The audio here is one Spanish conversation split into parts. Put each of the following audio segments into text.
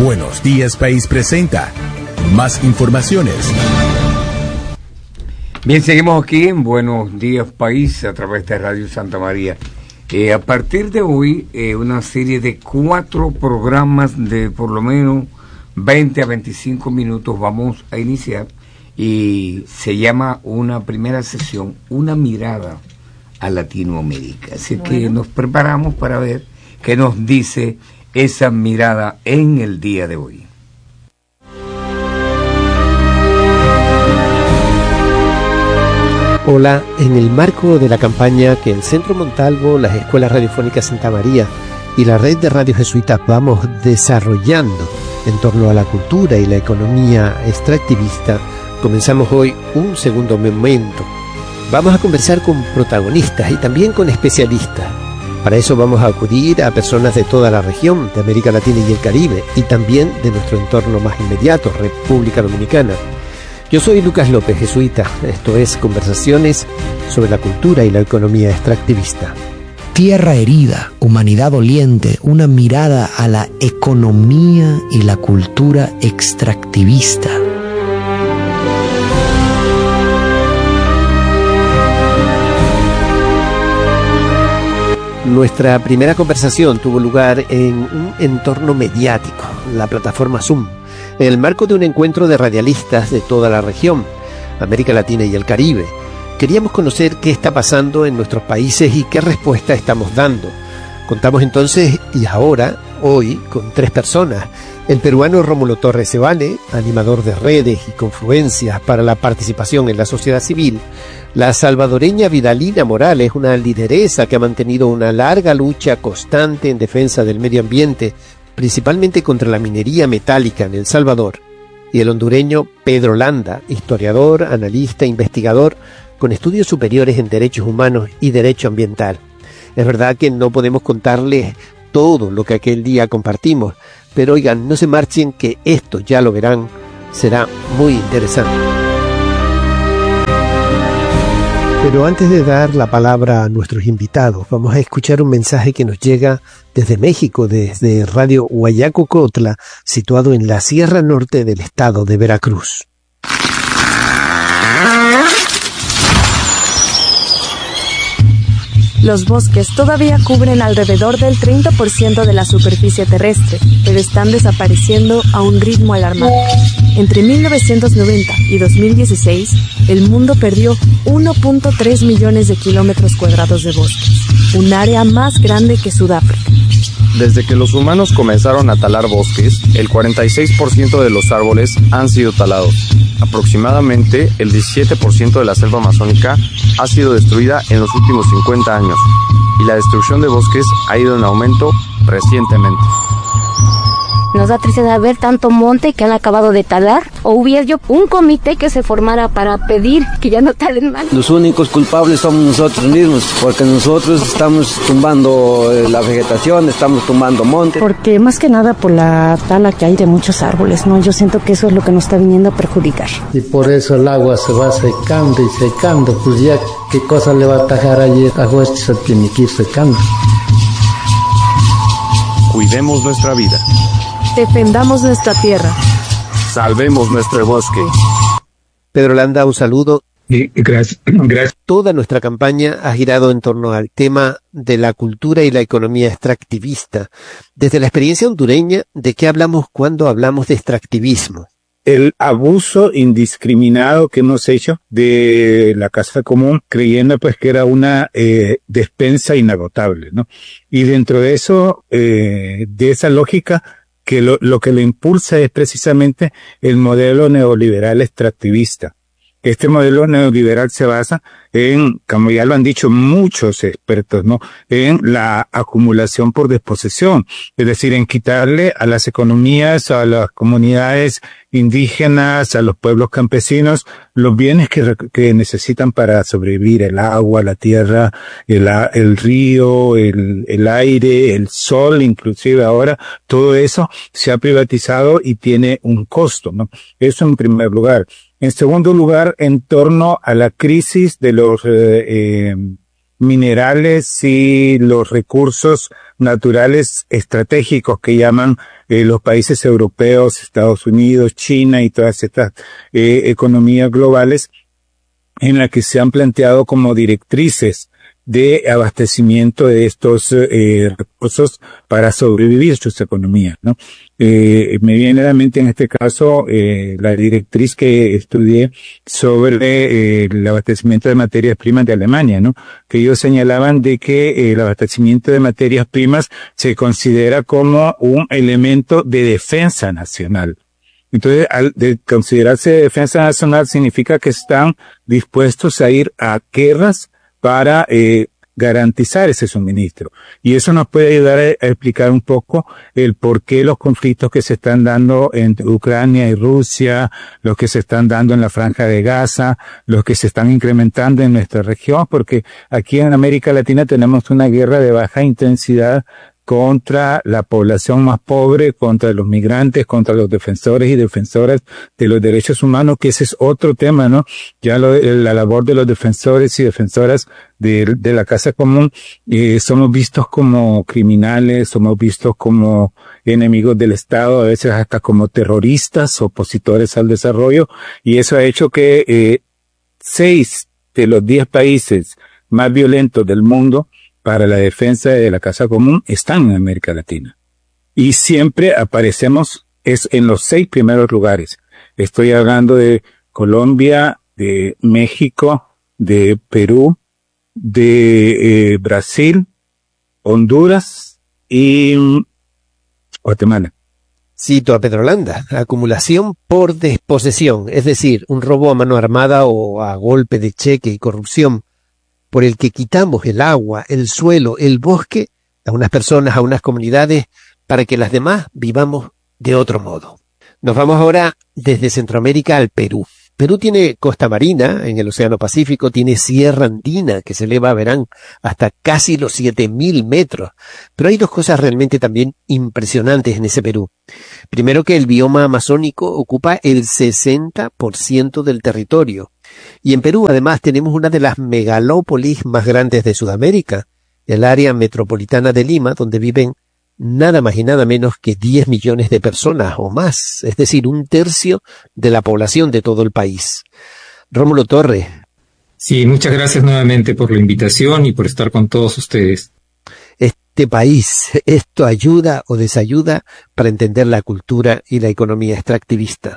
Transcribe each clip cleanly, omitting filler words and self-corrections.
Buenos Días País presenta más informaciones. Bien, seguimos aquí en Buenos Días País a través de Radio Santa María. A partir de hoy, una serie de 4 programas de por lo menos 20 a 25 minutos vamos a iniciar, y se llama una primera sesión, una mirada a Latinoamérica. Así que nos preparamos para ver qué nos dice esa mirada en el día de hoy. Hola, en el marco de la campaña que el Centro Montalvo, las Escuelas Radiofónicas Santa María y la Red de Radios Jesuitas vamos desarrollando en torno a la cultura y la economía extractivista, comenzamos hoy un segundo momento. Vamos a conversar con protagonistas y también con especialistas. Para eso vamos a acudir a personas de toda la región, de América Latina y el Caribe, y también de nuestro entorno más inmediato, República Dominicana. Yo soy Lucas López, jesuita. Esto es Conversaciones sobre la cultura y la economía extractivista. Tierra herida, humanidad doliente, una mirada a la economía y la cultura extractivista. Nuestra primera conversación tuvo lugar en un entorno mediático, la plataforma Zoom, en el marco de un encuentro de radialistas de toda la región, América Latina y el Caribe. Queríamos conocer qué está pasando en nuestros países y qué respuesta estamos dando. Contamos entonces, y ahora, hoy, con 3 personas. El peruano Rómulo Torres Sebane, animador de redes y confluencias para la participación en la sociedad civil. La salvadoreña Vidalina Morales, una lideresa que ha mantenido una larga lucha constante en defensa del medio ambiente, principalmente contra la minería metálica en El Salvador. Y el hondureño Pedro Landa, historiador, analista, investigador, con estudios superiores en derechos humanos y derecho ambiental. Es verdad que no podemos contarles todo lo que aquel día compartimos, pero oigan, no se marchen, que esto, ya lo verán, será muy interesante. Pero antes de dar la palabra a nuestros invitados, vamos a escuchar un mensaje que nos llega desde México, desde Radio Huayacocotla, situado en la Sierra Norte del estado de Veracruz. Los bosques todavía cubren alrededor del 30% de la superficie terrestre, pero están desapareciendo a un ritmo alarmante. Entre 1990 y 2016, el mundo perdió 1.3 millones de kilómetros cuadrados de bosques, un área más grande que Sudáfrica. Desde que los humanos comenzaron a talar bosques, el 46% de los árboles han sido talados. Aproximadamente el 17% de la selva amazónica ha sido destruida en los últimos 50 años, y la destrucción de bosques ha ido en aumento recientemente. Nos da tristeza ver tanto monte que han acabado de talar, o hubiera yo un comité que se formara para pedir que ya no talen más. Los únicos culpables somos nosotros mismos, porque nosotros estamos tumbando la vegetación, estamos tumbando monte. Porque más que nada por la tala que hay de muchos árboles, ¿no? Yo siento que eso es lo que nos está viniendo a perjudicar. Y por eso el agua se va secando y secando, pues ya qué cosa le va a atajar allí, agua se tiene que ir secando. Cuidemos nuestra vida. Defendamos nuestra tierra. Salvemos nuestro bosque. Pedro Landa, un saludo. Gracias. Toda nuestra campaña ha girado en torno al tema de la cultura y la economía extractivista. Desde la experiencia hondureña, ¿de qué hablamos cuando hablamos de extractivismo? El abuso indiscriminado que hemos hecho de la casa común, creyendo pues que era una despensa inagotable, ¿no? Y dentro de eso, de esa lógica, que lo que lo impulsa es precisamente el modelo neoliberal extractivista. Este modelo neoliberal se basa en, como ya lo han dicho muchos expertos, ¿no?, en la acumulación por desposesión, es decir, en quitarle a las economías, a las comunidades indígenas, a los pueblos campesinos, los bienes que necesitan para sobrevivir: el agua, la tierra, el río, el aire, el sol, inclusive ahora, todo eso se ha privatizado y tiene un costo, ¿no? Eso en primer lugar. En segundo lugar, en torno a la crisis de los minerales y los recursos naturales estratégicos que llaman los países europeos, Estados Unidos, China y todas estas economías globales, en las que se han planteado como directrices de abastecimiento de estos recursos para sobrevivir sus economías, ¿no? Me viene a la mente en este caso la directriz que estudié sobre el abastecimiento de materias primas de Alemania, ¿no? Que ellos señalaban de que el abastecimiento de materias primas se considera como un elemento de defensa nacional. Entonces, al de considerarse defensa nacional significa que están dispuestos a ir a guerras para garantizar ese suministro. Y eso nos puede ayudar a explicar un poco el por qué los conflictos que se están dando entre Ucrania y Rusia, los que se están dando en la Franja de Gaza, los que se están incrementando en nuestra región, porque aquí en América Latina tenemos una guerra de baja intensidad contra la población más pobre, contra los migrantes, contra los defensores y defensoras de los derechos humanos, que ese es otro tema, ¿no? Ya la labor de los defensores y defensoras de la casa común, somos vistos como criminales, somos vistos como enemigos del Estado, a veces hasta como terroristas, opositores al desarrollo, y eso ha hecho que 6 de los 10 países más violentos del mundo para la defensa de la casa común están en América Latina. Y siempre aparecemos en los 6 primeros lugares. Estoy hablando de Colombia, de México, de Perú, de Brasil, Honduras y Guatemala. Cito a Pedrolanda, acumulación por desposesión, es decir, un robo a mano armada o a golpe de cheque y corrupción, por el que quitamos el agua, el suelo, el bosque a unas personas, a unas comunidades, para que las demás vivamos de otro modo. Nos vamos ahora desde Centroamérica al Perú. Perú tiene costa marina en el Océano Pacífico, tiene sierra andina que se eleva, verán, hasta casi los 7.000 metros. Pero hay dos cosas realmente también impresionantes en ese Perú. Primero, que el bioma amazónico ocupa el 60% del territorio. Y en Perú, además, tenemos una de las megalópolis más grandes de Sudamérica, el área metropolitana de Lima, donde viven nada más y nada menos que 10 millones de personas o más, es decir, 1/3 de la población de todo el país. Rómulo Torres. Sí, muchas gracias nuevamente por la invitación y por estar con todos ustedes. Este país, ¿esto ayuda o desayuda para entender la cultura y la economía extractivista?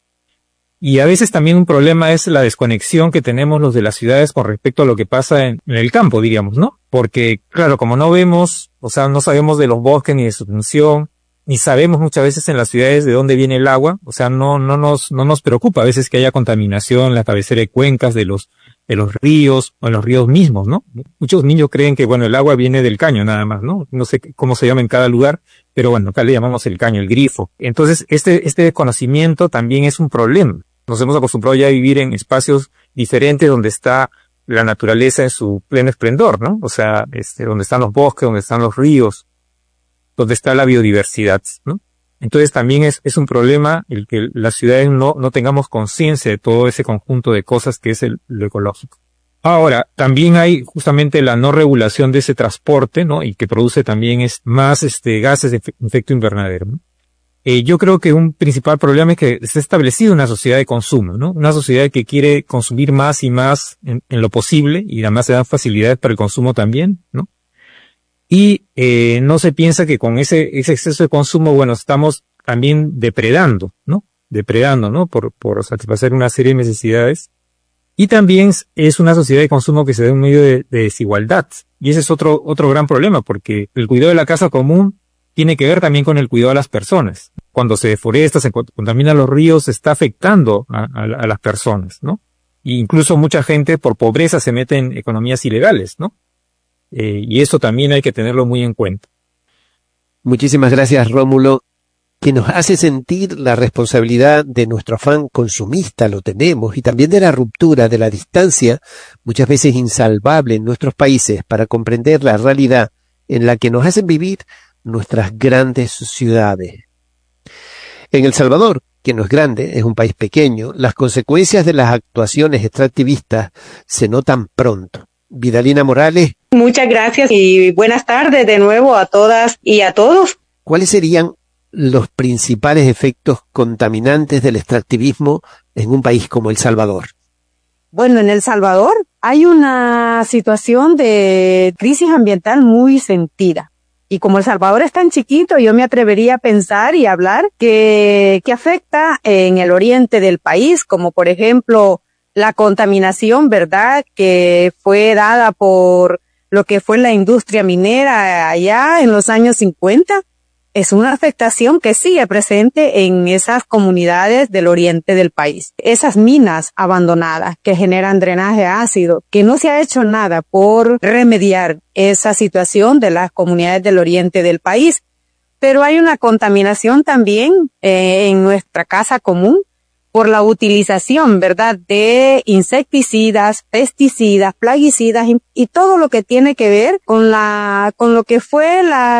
Y a veces también un problema es la desconexión que tenemos los de las ciudades con respecto a lo que pasa en el campo, diríamos, ¿no? Porque, claro, como no vemos, o sea, no sabemos de los bosques ni de su función, ni sabemos muchas veces en las ciudades de dónde viene el agua, o sea, no nos preocupa a veces que haya contaminación en la cabecera de cuencas de los ríos o en los ríos mismos, ¿no? Muchos niños creen que, bueno, el agua viene del caño nada más, ¿no? No sé cómo se llama en cada lugar, pero bueno, acá le llamamos el caño, el grifo. Entonces, este desconocimiento también es un problema. Nos hemos acostumbrado ya a vivir en espacios diferentes donde está la naturaleza en su pleno esplendor, ¿no? O sea, donde están los bosques, donde están los ríos, donde está la biodiversidad, ¿no? Entonces también es un problema el que las ciudades no tengamos conciencia de todo ese conjunto de cosas que es lo ecológico. Ahora, también hay justamente la no regulación de ese transporte, ¿no? Y que produce también más gases de efecto invernadero, ¿no? Yo creo que un principal problema es que se ha establecido una sociedad de consumo, ¿no? Una sociedad que quiere consumir más y más en lo posible, y además se dan facilidades para el consumo también, ¿no? Y no se piensa que con ese exceso de consumo, bueno, estamos también depredando, ¿no? Por satisfacer una serie de necesidades. Y también es una sociedad de consumo que se da en medio de desigualdad. Y ese es otro gran problema, porque el cuidado de la casa común tiene que ver también con el cuidado de las personas. Cuando se deforesta, se contaminan los ríos, se está afectando a las personas, ¿no? E incluso mucha gente por pobreza se mete en economías ilegales, ¿no? Y eso también hay que tenerlo muy en cuenta. Muchísimas gracias, Rómulo, que nos hace sentir la responsabilidad de nuestro afán consumista, lo tenemos, y también de la ruptura, de la distancia, muchas veces insalvable en nuestros países, para comprender la realidad en la que nos hacen vivir nuestras grandes ciudades. En El Salvador, que no es grande, es un país pequeño, las consecuencias de las actuaciones extractivistas se notan pronto. Vidalina Morales. Muchas gracias y buenas tardes de nuevo a todas y a todos. ¿Cuáles serían los principales efectos contaminantes del extractivismo en un país como El Salvador? Bueno, en El Salvador hay una situación de crisis ambiental muy sentida. Y como El Salvador es tan chiquito, yo me atrevería a pensar y hablar que afecta en el oriente del país, como por ejemplo la contaminación, ¿verdad?, que fue dada por lo que fue la industria minera allá en los años 50. Es una afectación que sigue presente en esas comunidades del oriente del país. Esas minas abandonadas que generan drenaje ácido, que no se ha hecho nada por remediar esa situación de las comunidades del oriente del país. Pero hay una contaminación también en nuestra casa común por la utilización, ¿verdad?, de insecticidas, pesticidas, plaguicidas y todo lo que tiene que ver con lo que fue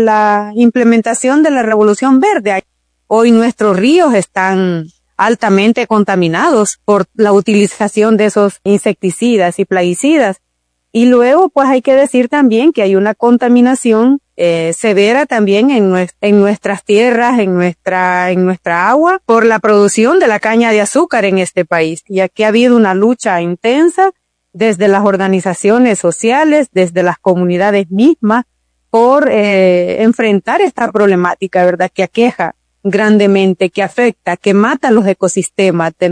la implementación de la Revolución Verde. Hoy nuestros ríos están altamente contaminados por la utilización de esos insecticidas y plaguicidas. Y luego, pues hay que decir también que hay una contaminación severa también en nuestras tierras, en nuestra agua, por la producción de la caña de azúcar en este país. Y aquí ha habido una lucha intensa desde las organizaciones sociales, desde las comunidades mismas, por enfrentar esta problemática, ¿verdad?, que aqueja grandemente, que afecta, que mata los ecosistemas de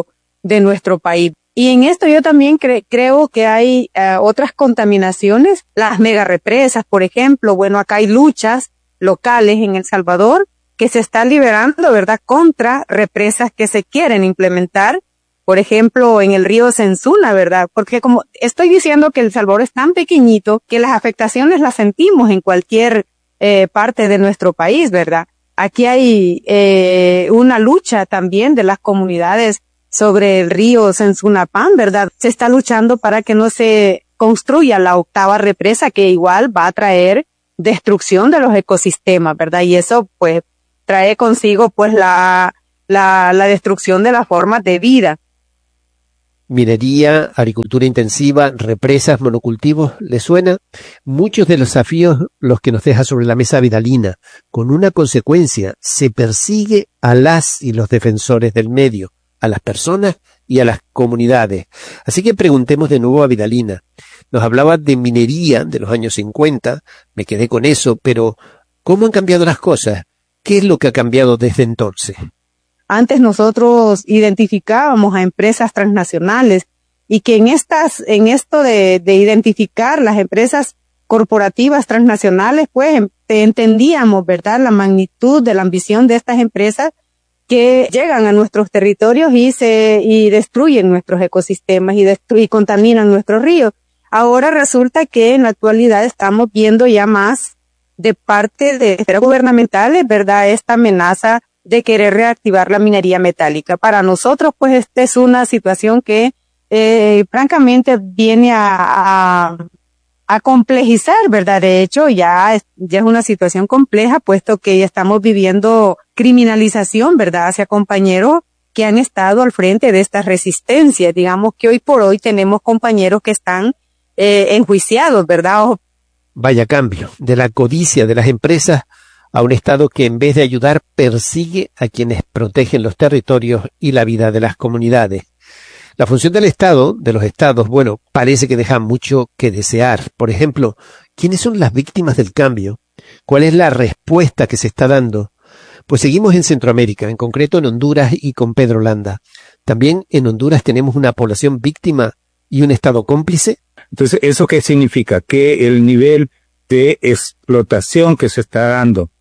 nuestro país. Y en esto yo también creo que hay otras contaminaciones, las megarepresas, por ejemplo. Bueno, acá hay luchas locales en El Salvador que se están liberando, ¿verdad?, contra represas que se quieren implementar, por ejemplo, en el río Sensuna, ¿verdad? Porque como estoy diciendo que El Salvador es tan pequeñito que las afectaciones las sentimos en cualquier parte de nuestro país, ¿verdad? Aquí hay una lucha también de las comunidades sobre el río Sensunapan, ¿verdad? Se está luchando para que no se construya la 8ª represa, que igual va a traer destrucción de los ecosistemas, ¿verdad? Y eso, pues, trae consigo, pues, la destrucción de las formas de vida. Minería, agricultura intensiva, represas, monocultivos, ¿le suena? Muchos de los desafíos los que nos deja sobre la mesa Vidalina. Con una consecuencia, se persigue a las y los defensores del medio, a las personas y a las comunidades. Así que preguntemos de nuevo a Vidalina. Nos hablaba de minería de los años 50, me quedé con eso, pero ¿cómo han cambiado las cosas? ¿Qué es lo que ha cambiado desde entonces? Antes nosotros identificábamos a empresas transnacionales y que en esto de identificar las empresas corporativas transnacionales, pues entendíamos, ¿verdad?, la magnitud de la ambición de estas empresas que llegan a nuestros territorios y destruyen nuestros ecosistemas y contaminan nuestros ríos. Ahora resulta que en la actualidad estamos viendo ya más de parte de esferas gubernamentales, ¿verdad?, esta amenaza de querer reactivar la minería metálica. Para nosotros, pues, esta es una situación que francamente viene a complejizar, ¿verdad? De hecho, ya es una situación compleja, puesto que ya estamos viviendo criminalización, ¿verdad?, hacia compañeros que han estado al frente de esta resistencia. Digamos que hoy por hoy tenemos compañeros que están enjuiciados, ¿verdad? Vaya cambio, de la codicia de las empresas a un Estado que en vez de ayudar persigue a quienes protegen los territorios y la vida de las comunidades. La función del Estado, de los Estados, bueno, parece que deja mucho que desear. Por ejemplo, ¿quiénes son las víctimas del cambio? ¿Cuál es la respuesta que se está dando? Pues seguimos en Centroamérica, en concreto en Honduras y con Pedro Landa. También en Honduras tenemos una población víctima y un Estado cómplice. Entonces, ¿eso qué significa? Que el nivel de explotación que se está dando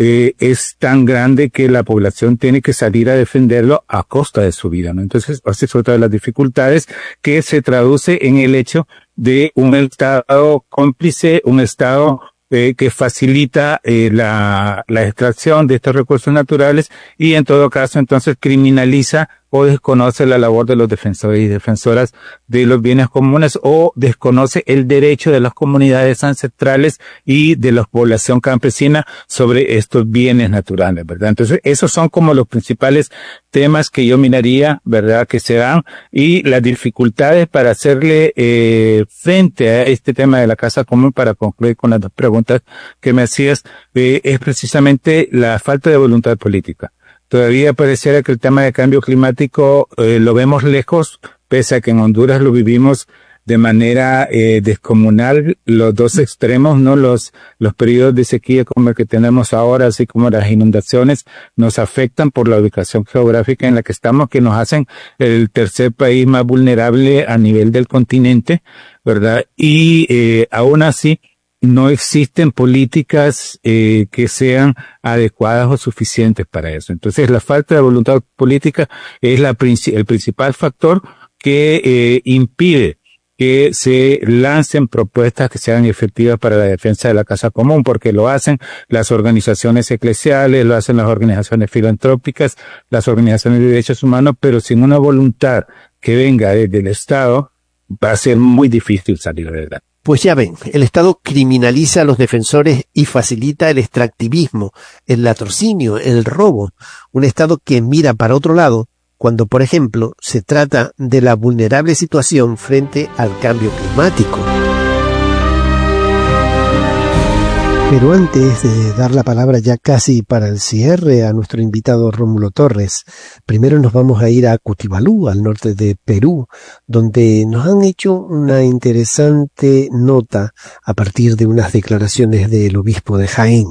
es tan grande que la población tiene que salir a defenderlo a costa de su vida, ¿no? Entonces, esa es otra de las dificultades que se traduce en el hecho de un Estado cómplice, un Estado que facilita la extracción de estos recursos naturales y en todo caso entonces criminaliza o desconoce la labor de los defensores y defensoras de los bienes comunes, o desconoce el derecho de las comunidades ancestrales y de la población campesina sobre estos bienes naturales, ¿verdad? Entonces, esos son como los principales temas que yo miraría, ¿verdad?, que se dan, y las dificultades para hacerle frente a este tema de la casa común, para concluir con las dos preguntas que me hacías, es precisamente la falta de voluntad política. Todavía pareciera que el tema de cambio climático lo vemos lejos, pese a que en Honduras lo vivimos de manera descomunal, los dos extremos, ¿no? Los periodos de sequía como el que tenemos ahora, así como las inundaciones, nos afectan por la ubicación geográfica en la que estamos, que nos hacen el tercer país más vulnerable a nivel del continente, ¿verdad? Y aún así, no existen políticas que sean adecuadas o suficientes para eso. Entonces, la falta de voluntad política es el principal factor que impide que se lancen propuestas que sean efectivas para la defensa de la casa común, porque lo hacen las organizaciones eclesiales, lo hacen las organizaciones filantrópicas, las organizaciones de derechos humanos, pero sin una voluntad que venga desde el Estado, va a ser muy difícil salir adelante. Pues ya ven, el Estado criminaliza a los defensores y facilita el extractivismo, el latrocinio, el robo. Un Estado que mira para otro lado cuando, por ejemplo, se trata de la vulnerable situación frente al cambio climático. Pero antes de dar la palabra ya casi para el cierre a nuestro invitado Rómulo Torres, primero nos vamos a ir a Cutibalú, al norte de Perú, donde nos han hecho una interesante nota a partir de unas declaraciones del obispo de Jaén.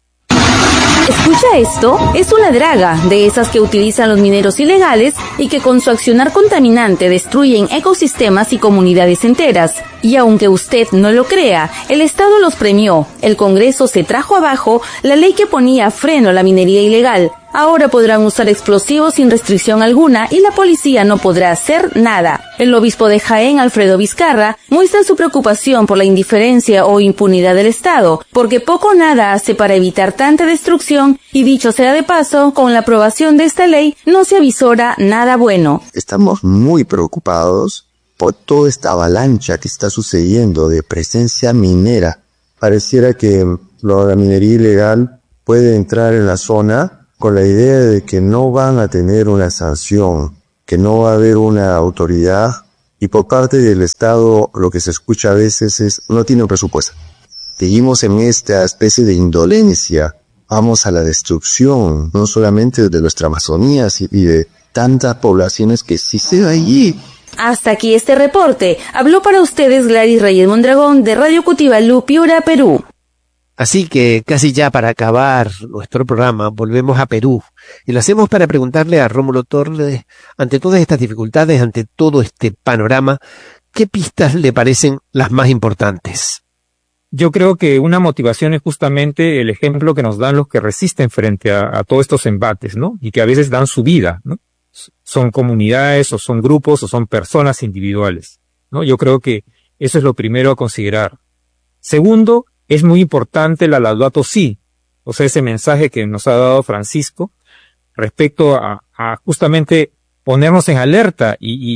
¿Escucha esto? Es una draga, de esas que utilizan los mineros ilegales y que con su accionar contaminante destruyen ecosistemas y comunidades enteras. Y aunque usted no lo crea, el Estado los premió. El Congreso se trajo abajo la ley que ponía freno a la minería ilegal. Ahora podrán usar explosivos sin restricción alguna y la policía no podrá hacer nada. El obispo de Jaén, Alfredo Vizcarra, muestra su preocupación por la indiferencia o impunidad del Estado, porque poco o nada hace para evitar tanta destrucción y, dicho sea de paso, con la aprobación de esta ley no se avisora nada bueno. Estamos muy preocupados por toda esta avalancha que está sucediendo de presencia minera. Pareciera que la minería ilegal puede entrar en la zona con la idea de que no van a tener una sanción, que no va a haber una autoridad, y por parte del Estado lo que se escucha a veces es no tiene presupuesto. Seguimos en esta especie de indolencia, vamos a la destrucción, no solamente de nuestra Amazonía y de tantas poblaciones que existen allí. Hasta aquí este reporte. Habló para ustedes Gladys Reyes Mondragón de Radio Cutibalú, Piura, Perú. Así que casi ya para acabar nuestro programa volvemos a Perú y lo hacemos para preguntarle a Rómulo Torres, ante todas estas dificultades, ante todo este panorama, ¿qué pistas le parecen las más importantes? Yo creo que una motivación es justamente el ejemplo que nos dan los que resisten frente a todos estos embates, ¿no? Y que a veces dan su vida, ¿no? Son comunidades o son grupos o son personas individuales, ¿no? Yo creo que eso es lo primero a considerar. Segundo, es muy importante la Laudato Si, o sea, ese mensaje que nos ha dado Francisco respecto a justamente ponernos en alerta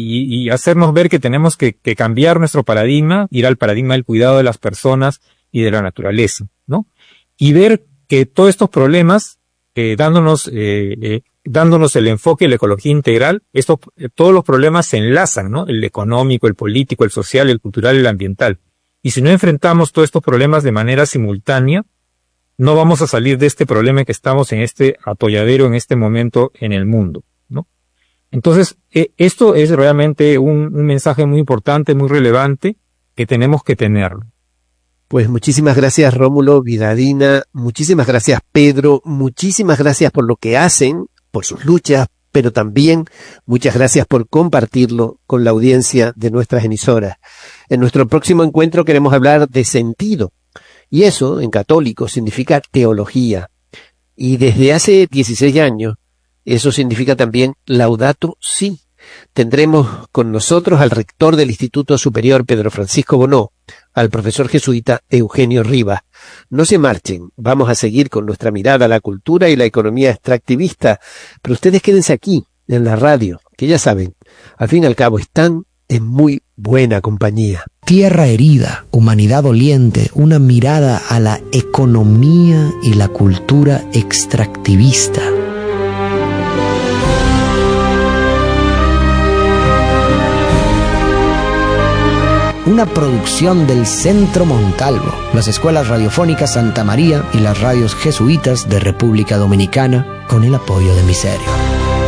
y hacernos ver que tenemos que cambiar nuestro paradigma, ir al paradigma del cuidado de las personas y de la naturaleza, ¿no? Y ver que todos estos problemas, dándonos el enfoque de la ecología integral, todos los problemas se enlazan, ¿no? El económico, el político, el social, el cultural y el ambiental. Y si no enfrentamos todos estos problemas de manera simultánea, no vamos a salir de este problema que estamos en este atolladero en este momento en el mundo, ¿no? Entonces, esto es realmente un mensaje muy importante, muy relevante, que tenemos que tenerlo. Pues muchísimas gracias, Rómulo, Vidadina, muchísimas gracias, Pedro, muchísimas gracias por lo que hacen, por sus luchas, pero también muchas gracias por compartirlo con la audiencia de nuestras emisoras. En nuestro próximo encuentro queremos hablar de sentido, y eso, en católico, significa teología. Y desde hace 16 años, eso significa también Laudato Si. Tendremos con nosotros al rector del Instituto Superior Pedro Francisco Bonó, al profesor jesuita Eugenio Rivas. No se marchen, vamos a seguir con nuestra mirada a la cultura y la economía extractivista, pero ustedes quédense aquí, en la radio, que ya saben, al fin y al cabo están en muy buena compañía. Tierra herida, humanidad doliente, una mirada a la economía y la cultura extractivista. Una producción del Centro Montalvo, las escuelas radiofónicas Santa María y las radios jesuitas de República Dominicana, con el apoyo de Miserio.